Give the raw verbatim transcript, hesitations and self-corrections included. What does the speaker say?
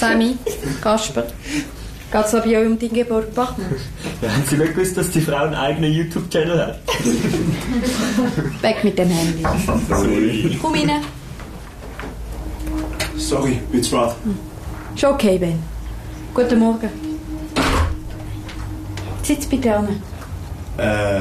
Sammy, Kasper, geht es bei euch um deinen Geburtstag? Ja, haben Sie nicht gewusst, dass die Frau einen eigenen YouTube-Channel hat? Weg mit dem Handy. Sorry. Komm rein. Sorry, bin zu spät. Schon okay, Ben. Guten Morgen. Sitz bitte an. Äh,